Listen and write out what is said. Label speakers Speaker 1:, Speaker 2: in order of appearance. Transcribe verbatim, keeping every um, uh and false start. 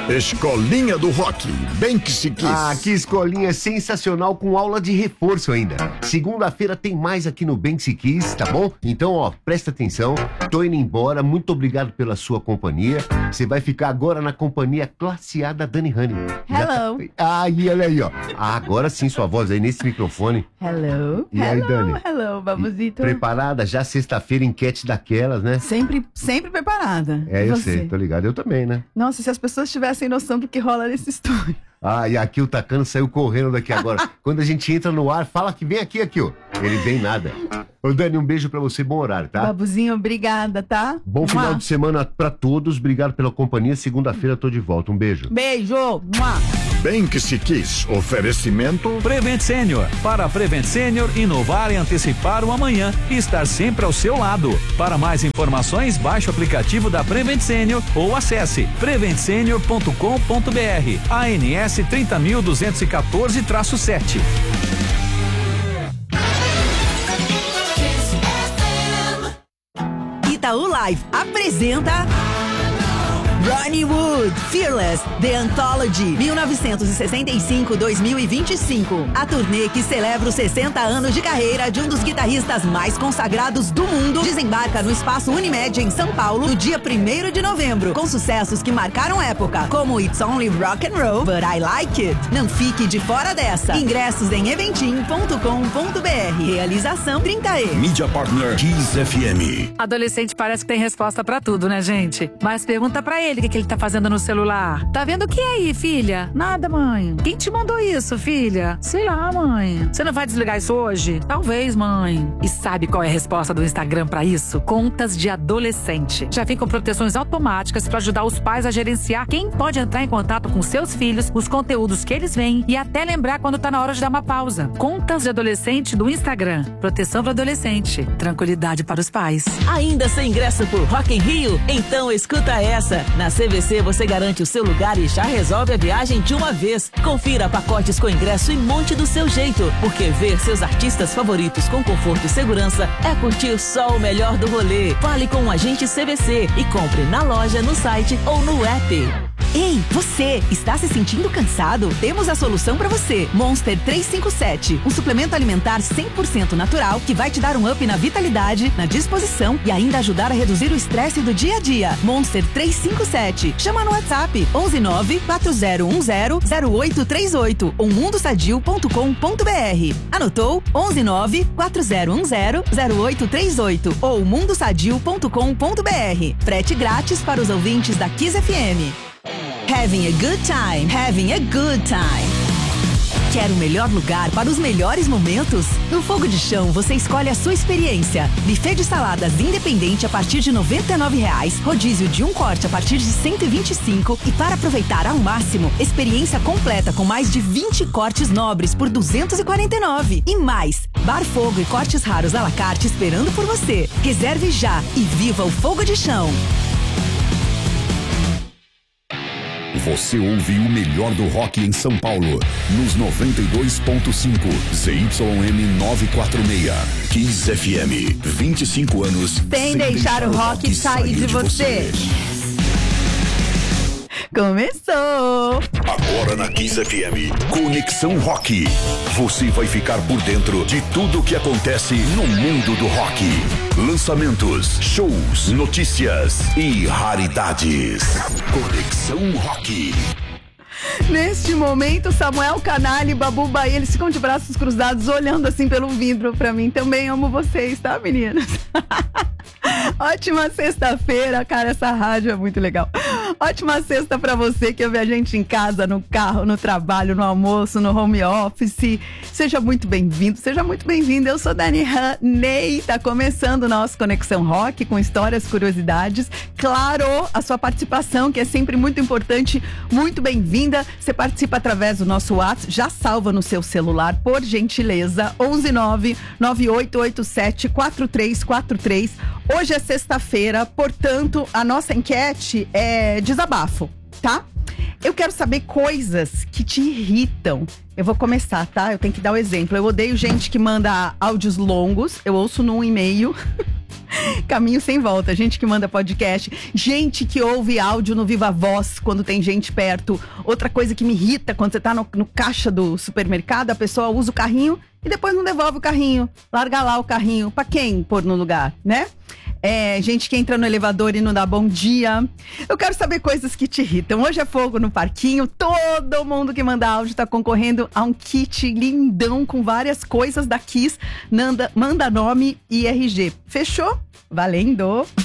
Speaker 1: Escolinha do Rock, bem que se quis.
Speaker 2: Ah, que escolinha sensacional com aula de reforço ainda. Segunda-feira tem mais aqui no Bem que se quis, tá bom? Então, ó, presta atenção. Tô indo embora, muito obrigado pela sua companhia. Você vai ficar agora na companhia Classe A da Dani Honey.
Speaker 3: Hello.
Speaker 2: Tá... Ah, e olha aí, ó. Ah, agora sim sua voz aí nesse microfone.
Speaker 3: Hello.
Speaker 2: E aí,
Speaker 3: hello,
Speaker 2: Dani?
Speaker 3: Hello, babuzito.
Speaker 2: Preparada? Já sexta-feira, enquete daquelas, né?
Speaker 3: Sempre, sempre preparada.
Speaker 2: É,
Speaker 3: E
Speaker 2: eu
Speaker 3: você?
Speaker 2: sei, tô ligado. Eu também, né?
Speaker 3: Nossa, se as pessoas tivessem noção do que rola nesse estúdio.
Speaker 2: Ah, e aqui o Tacano saiu correndo daqui agora. Quando a gente entra no ar, fala que vem aqui, aqui, ó. Ele vem nada. Ô, Dani, um beijo pra você, bom horário, tá?
Speaker 3: Babuzinho, obrigada, tá?
Speaker 2: Bom final
Speaker 3: Mua.
Speaker 2: de semana pra todos. Obrigado pela companhia. Segunda-feira tô de volta. Um beijo.
Speaker 3: Beijo. Mua.
Speaker 1: Bem que se quis. Oferecimento
Speaker 4: Prevent Senior. Para Prevent Senior, inovar e antecipar o amanhã e estar sempre ao seu lado. Para mais informações, baixe o aplicativo da Prevent Senior ou acesse prevent senior ponto com ponto b r. A N S trinta mil duzentos e quatorze traço sete.
Speaker 5: Itaú Live apresenta Ronnie Wood, Fearless, The Anthology, mil novecentos e sessenta e cinco a dois mil e vinte e cinco. A turnê que celebra os sessenta anos de carreira de um dos guitarristas mais consagrados do mundo desembarca no Espaço Unimed em São Paulo no dia primeiro de novembro, com sucessos que marcaram época, como It's Only Rock and Roll, But I Like It. Não fique de fora dessa. Ingressos em eventim ponto com ponto b r. Realização trinta E.
Speaker 1: Mídia Partner Kiss F M.
Speaker 6: Adolescente parece que tem resposta pra tudo, né, gente? Mas pergunta pra ele o que, que ele tá fazendo no celular. Tá vendo o que aí, filha? Nada, mãe. Quem te mandou isso, filha? Sei lá, mãe. Você não vai desligar isso hoje? Talvez, mãe. E sabe qual é a resposta do Instagram pra isso? Contas de adolescente. Já vem com proteções automáticas pra ajudar os pais a gerenciar quem pode entrar em contato com seus filhos, os conteúdos que eles veem e até lembrar quando tá na hora de dar uma pausa. Contas de adolescente do Instagram. Proteção para adolescente. Tranquilidade para os pais.
Speaker 5: Ainda sem ingresso por Rock in Rio? Então escuta essa. Na C V C você garante o seu lugar e já resolve a viagem de uma vez. Confira pacotes com ingresso e monte do seu jeito, porque ver seus artistas favoritos com conforto e segurança é curtir só o melhor do rolê. Fale com o agente C V C e compre na loja, no site ou no app. Ei, você, está se sentindo cansado? Temos a solução para você. Monster trezentos e cinquenta e sete, um suplemento alimentar cem por cento natural que vai te dar um up na vitalidade, na disposição e ainda ajudar a reduzir o estresse do dia a dia. Monster trezentos e cinquenta e sete. Chama no WhatsApp onze nove quatro zero um zero zero oito três oito ou mundo sadio ponto com ponto b r. Anotou? onze nove quatro zero um zero zero oito três oito ou mundo sadio ponto com ponto b r. Frete grátis para os ouvintes da Kiss F M. Having a good time, having a good time. Quer o melhor lugar para os melhores momentos? No Fogo de Chão você escolhe a sua experiência. Buffet de saladas independente a partir de noventa e nove reais, rodízio de um corte a partir de cento e vinte e cinco e para aproveitar ao máximo, experiência completa com mais de vinte cortes nobres por duzentos e quarenta e nove. E mais, bar fogo e cortes raros à la carte esperando por você. Reserve já e viva o Fogo de Chão.
Speaker 1: Você ouve o melhor do rock em São Paulo, nos noventa e dois ponto cinco, Z Y M novecentos e quarenta e seis, Kiss F M, vinte e cinco anos.
Speaker 3: Sem deixar o rock sair de você. Começou!
Speaker 1: Agora na Kiss F M, Conexão Rock. Você vai ficar por dentro de tudo o que acontece no mundo do rock. Lançamentos, shows, notícias e raridades. Conexão Rock.
Speaker 3: Neste momento, Samuel Canali e Babu Bahia, eles ficam de braços cruzados, olhando assim pelo vidro pra mim. Também amo vocês, tá, meninas? Ótima sexta-feira, cara, essa rádio é muito legal. Ótima sexta pra você que ouve a gente em casa, no carro, no trabalho, no almoço, no home office. Seja muito bem-vindo, seja muito bem-vinda. Eu sou Dani Honey, tá começando o nosso Conexão Rock com histórias, curiosidades. Claro, a sua participação, que é sempre muito importante, muito bem-vinda. Você participa através do nosso WhatsApp, já salva no seu celular, por gentileza, onze nove nove oito oito sete quatro três quatro três. Hoje é sexta-feira, portanto, a nossa enquete é desabafo, tá? Eu quero saber coisas que te irritam. Eu vou começar, tá? Eu tenho que dar o exemplo. Eu odeio gente que manda áudios longos. Eu ouço num e-mail. Caminho sem volta. Gente que manda podcast. Gente que ouve áudio no Viva Voz quando tem gente perto. Outra coisa que me irrita quando você tá no, no caixa do supermercado, a pessoa usa o carrinho e depois não devolve o carrinho. Larga lá o carrinho. Pra quem pôr no lugar, né? É, gente que entra no elevador e não dá bom dia. Eu quero saber coisas que te irritam. Hoje é fogo no parquinho. Todo mundo que manda áudio tá concorrendo a um kit lindão com várias coisas da Kiss. Manda, manda nome e R G. Fechou? Valendo!